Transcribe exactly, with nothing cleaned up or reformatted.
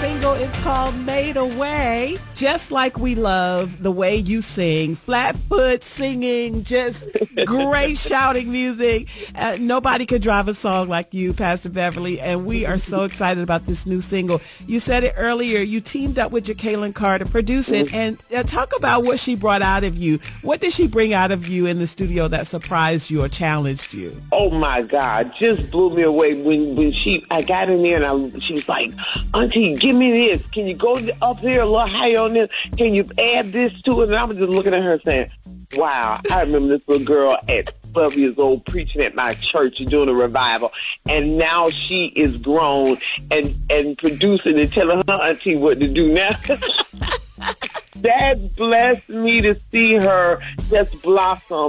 single is called Made Away. Just like we love the way you sing, flat-foot singing, just great shouting music. Uh, nobody could drive a song like you, Pastor Beverly, and we are so excited about this new single. You said it earlier, you teamed up with Jekalyn Carr to produce it, and uh, talk about what she brought out of you. What did she bring out of you in the studio that surprised you or challenged you? Oh my God, just blew me away when when she I got in there and I, she was like, Auntie, give me this. Can you go up there a little higher on this? Can you add this to it? And I was just looking at her saying, wow, I remember this little girl at twelve years old preaching at my church and doing a revival, and now she is grown and and producing and telling her auntie what to do now. That blessed me to see her just blossom